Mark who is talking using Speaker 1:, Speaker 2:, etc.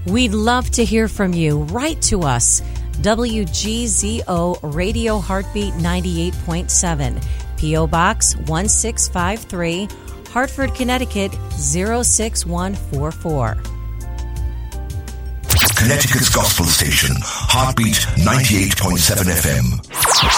Speaker 1: We'd love to hear from you. Write to us. WGZO Radio Heartbeat 98.7, P.O. Box 1653, Hartford, Connecticut 06144.
Speaker 2: Connecticut's Gospel Station, Heartbeat 98.7 FM.